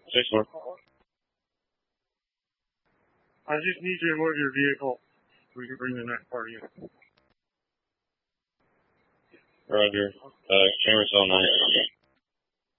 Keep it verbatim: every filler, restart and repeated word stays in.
Six four. I just need you to move your vehicle so we can bring the next party in. Roger. Uh, camera's on nine.